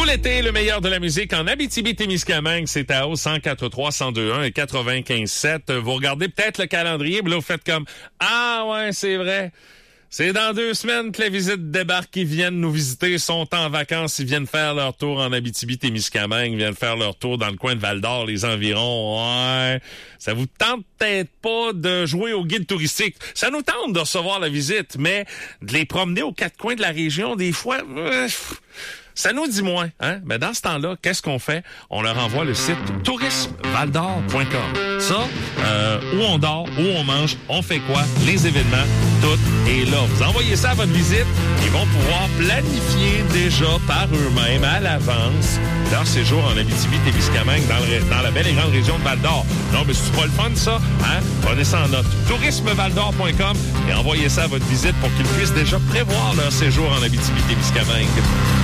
Tout l'été, le meilleur de la musique en Abitibi-Témiscamingue, c'est à au 104.3, 102.1 et 95.7. Vous regardez peut-être le calendrier, mais là, vous faites comme « Ah ouais, c'est vrai. C'est dans 2 semaines que la visite débarque. Ils viennent nous visiter, sont en vacances, ils viennent faire leur tour en Abitibi-Témiscamingue, ils viennent faire leur tour dans le coin de Val-d'Or, les environs. Ouais, ça vous tente peut-être pas de jouer au guide touristique. Ça nous tente de recevoir la visite, mais de les promener aux 4 coins de la région, des fois... ça nous dit moins, hein? Mais dans ce temps-là, qu'est-ce qu'on fait? On leur envoie le site tourismevaldor.com. Ça, où on dort, où on mange, on fait quoi, les événements, tout est là. Vous envoyez ça à votre visite, ils vont pouvoir planifier déjà par eux-mêmes à l'avance leur séjour en Abitibi-Témiscamingue dans la belle et grande région de Val-d'Or. Non, mais c'est pas le fun, ça, hein? Prenez ça en note. tourismevaldor.com et envoyez ça à votre visite pour qu'ils puissent déjà prévoir leur séjour en Abitibi-Témiscamingue.